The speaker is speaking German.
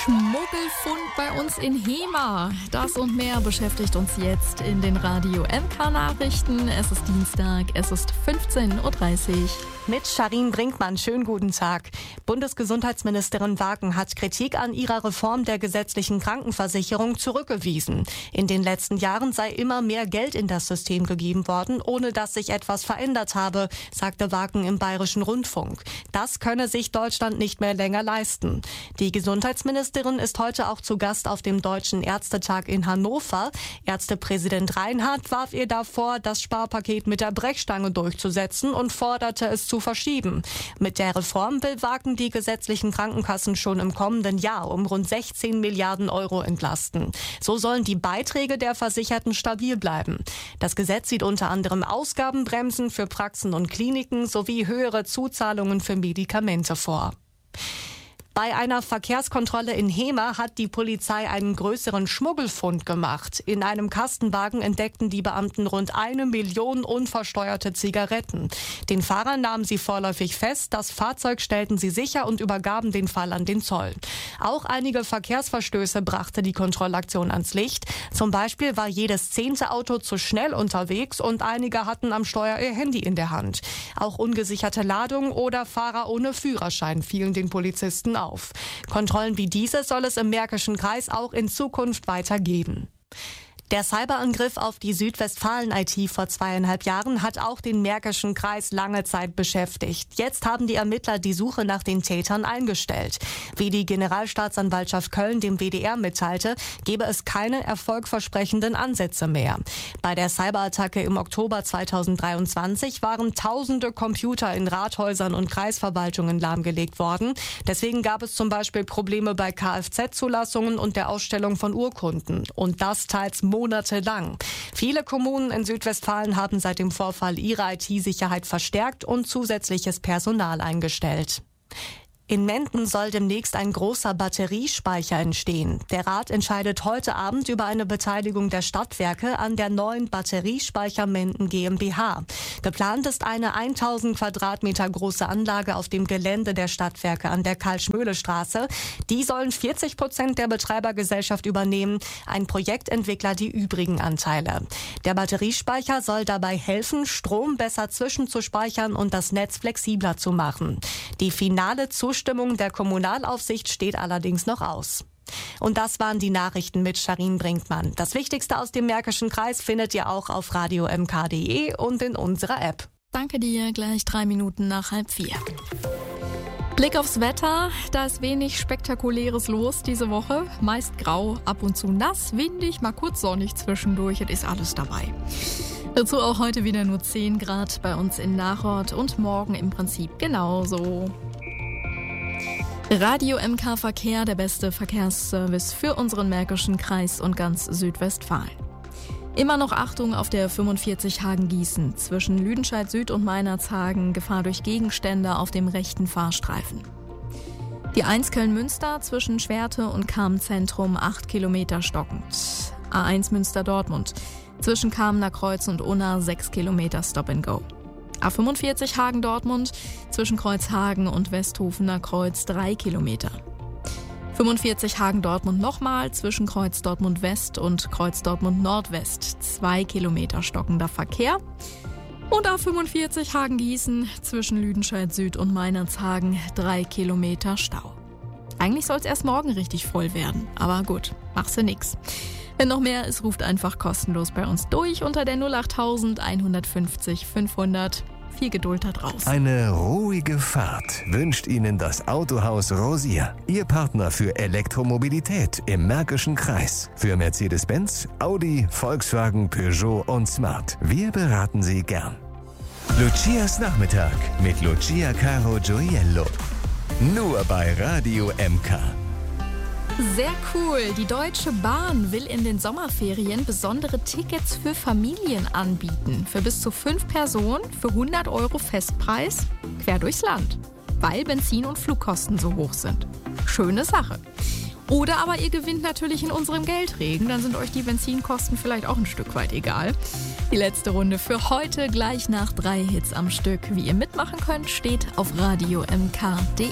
Schmuggelfund bei uns in Hemer. Das und mehr beschäftigt uns jetzt in den Radio MK Nachrichten. Es ist Dienstag, es ist 15:30 Uhr. Mit Sharin Brinkmann, schönen guten Tag. Bundesgesundheitsministerin Wagen hat Kritik an ihrer Reform der gesetzlichen Krankenversicherung zurückgewiesen. In den letzten Jahren sei immer mehr Geld in das System gegeben worden, ohne dass sich etwas verändert habe, sagte Wagen im Bayerischen Rundfunk. Das könne sich Deutschland nicht mehr länger leisten. Die Gesundheitsministerin ist heute auch zu Gast auf dem Deutschen Ärztetag in Hannover. Ärztepräsident Reinhardt warf ihr davor, das Sparpaket mit der Brechstange durchzusetzen und forderte es zu verschieben. Mit der Reform will Wagen die gesetzlichen Krankenkassen schon im kommenden Jahr um rund 16 Milliarden Euro entlasten. So sollen die Beiträge der Versicherten stabil bleiben. Das Gesetz sieht unter anderem Ausgabenbremsen für Praxen und Kliniken sowie höhere Zuzahlungen für Medikamente vor. Bei einer Verkehrskontrolle in Hemer hat die Polizei einen größeren Schmuggelfund gemacht. In einem Kastenwagen entdeckten die Beamten rund 1 Million unversteuerte Zigaretten. Den Fahrer nahmen sie vorläufig fest, das Fahrzeug stellten sie sicher und übergaben den Fall an den Zoll. Auch einige Verkehrsverstöße brachte die Kontrollaktion ans Licht. Zum Beispiel war jedes 10. Auto zu schnell unterwegs und einige hatten am Steuer ihr Handy in der Hand. Auch ungesicherte Ladungen oder Fahrer ohne Führerschein fielen den Polizisten auf. Kontrollen wie diese soll es im Märkischen Kreis auch in Zukunft weiter geben. Der Cyberangriff auf die Südwestfalen-IT vor 2,5 Jahren hat auch den Märkischen Kreis lange Zeit beschäftigt. Jetzt haben die Ermittler die Suche nach den Tätern eingestellt. Wie die Generalstaatsanwaltschaft Köln dem WDR mitteilte, gebe es keine erfolgversprechenden Ansätze mehr. Bei der Cyberattacke im Oktober 2023 waren tausende Computer in Rathäusern und Kreisverwaltungen lahmgelegt worden. Deswegen gab es zum Beispiel Probleme bei Kfz-Zulassungen und der Ausstellung von Urkunden. Und das teils monatelang. Viele Kommunen in Südwestfalen haben seit dem Vorfall ihre IT-Sicherheit verstärkt und zusätzliches Personal eingestellt. In Menden soll demnächst ein großer Batteriespeicher entstehen. Der Rat entscheidet heute Abend über eine Beteiligung der Stadtwerke an der neuen Batteriespeicher Menden GmbH. Geplant ist eine 1000 Quadratmeter große Anlage auf dem Gelände der Stadtwerke an der Karl-Schmöhle-Straße. Die sollen 40% der Betreibergesellschaft übernehmen, ein Projektentwickler die übrigen Anteile. Der Batteriespeicher soll dabei helfen, Strom besser zwischenzuspeichern und das Netz flexibler zu machen. Die finale Zustimmung der Kommunalaufsicht steht allerdings noch aus. Und das waren die Nachrichten mit Sharin Brinkmann. Das Wichtigste aus dem Märkischen Kreis findet ihr auch auf radiomk.de und in unserer App. Danke dir, gleich 3 Minuten nach 3:30. Blick aufs Wetter, da ist wenig Spektakuläres los diese Woche. Meist grau, ab und zu nass, windig, mal kurz sonnig zwischendurch, es ist alles dabei. Dazu auch heute wieder nur 10 Grad bei uns in Nachort und morgen im Prinzip genauso. Radio MK Verkehr, der beste Verkehrsservice für unseren Märkischen Kreis und ganz Südwestfalen. Immer noch Achtung auf der 45 Hagen-Gießen zwischen Lüdenscheid Süd und Meinerzhagen, Gefahr durch Gegenstände auf dem rechten Fahrstreifen. Die 1 Köln-Münster zwischen Schwerte und Cham-Zentrum 8 Kilometer stockend. A1 Münster-Dortmund zwischen Kamener Kreuz und Unna 6 Kilometer Stop-and-Go. A45 Hagen-Dortmund zwischen Kreuzhagen und Westhofener Kreuz 3 Kilometer. 45 Hagen-Dortmund nochmal zwischen Kreuz Dortmund West und Kreuz Dortmund Nordwest 2 Kilometer stockender Verkehr. Und A45 Hagen-Gießen zwischen Lüdenscheid Süd und Meinerzhagen 3 Kilometer Stau. Eigentlich soll es erst morgen richtig voll werden, aber gut, machst du nix. Wenn noch mehr ist, ruft einfach kostenlos bei uns durch unter der 08000 150 500. Viel Geduld da draußen. Eine ruhige Fahrt wünscht Ihnen das Autohaus Rosier. Ihr Partner für Elektromobilität im Märkischen Kreis. Für Mercedes-Benz, Audi, Volkswagen, Peugeot und Smart. Wir beraten Sie gern. Lucias Nachmittag mit Lucia Caro Gioiello. Nur bei Radio MK. Sehr cool. Die Deutsche Bahn will in den Sommerferien besondere Tickets für Familien anbieten. Für bis zu 5 Personen für 100 € Festpreis quer durchs Land. Weil Benzin- und Flugkosten so hoch sind. Schöne Sache. Oder aber ihr gewinnt natürlich in unserem Geldregen. Dann sind euch die Benzinkosten vielleicht auch ein Stück weit egal. Die letzte Runde für heute gleich nach 3 Hits am Stück. Wie ihr mitmachen könnt, steht auf radiomk.de.